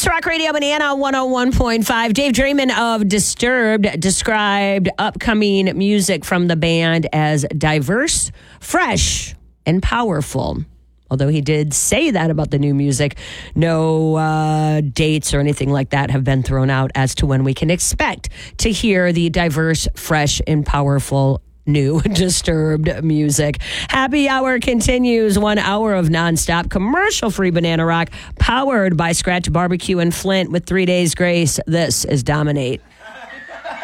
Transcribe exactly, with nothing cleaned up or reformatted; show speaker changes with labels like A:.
A: It's Rock Radio Banana one oh one point five. Dave Draymond of Disturbed described upcoming music from the band as diverse, fresh, and powerful. Although he did say that about the new music, no uh, dates or anything like that have been thrown out as to when we can expect to hear the diverse, fresh, and powerful new Disturbed music. Happy Hour continues. One hour of nonstop commercial-free Banana Rock, powered by Scratch Barbecue in Flint with Three Days Grace. This is Dominate.